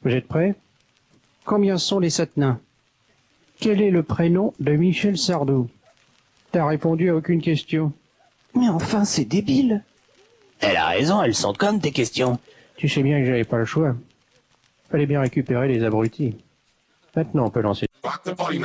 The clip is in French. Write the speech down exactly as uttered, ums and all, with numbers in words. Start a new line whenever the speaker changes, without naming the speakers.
Vous êtes prêts? Combien sont les sept nains? Quel est le prénom de Michel Sardou? T'as répondu à aucune question.
Mais enfin, c'est débile.
Elle a raison, elles sont comme tes questions.
Tu sais bien que j'avais pas le choix. Fallait bien récupérer les abrutis. Maintenant, on peut lancer.